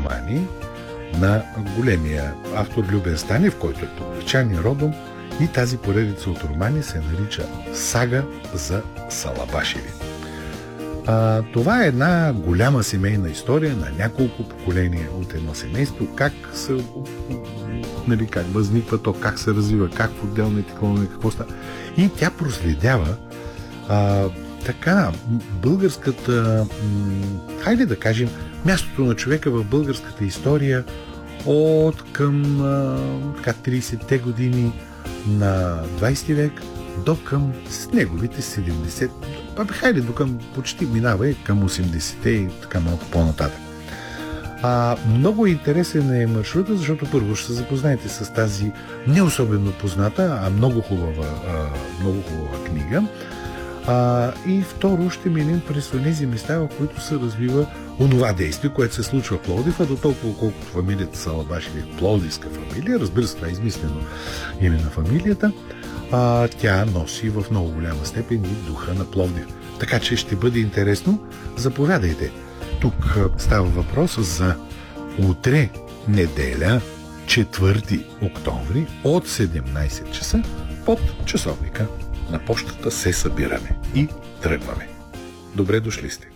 романи на големия автор Любен Станев, който е пловдивчан и родом, и тази поредица от романи се нарича Сага за Салабашеви. Това е една голяма семейна история на няколко поколения от едно семейство, как възниква то, как се развива, как в отделните клонове, какво става. И тя проследява българската, хайде да кажем, мястото на човека в българската история от към 30-те години на 20 век до към с неговите 70, хайде до към почти минава и към 80-те и така малко по-нататък. Много интересен е маршрута, защото първо ще се запознаете с тази не особено позната, а много хубава книга. И второ ще минем през тези места, в които се развива онова действие, което се случва в Пловдив, а до толкова колкото фамилията Салабашеви е пловдивска фамилия, разбира се, това е измислено име на фамилията, тя носи в много голяма степен и духа на Пловдив. Така че ще бъде интересно. Заповядайте. Тук става въпрос за утре, неделя, 4 октомври от 17 часа под часовника на пощата се събираме и тръгваме. Добре дошли сте!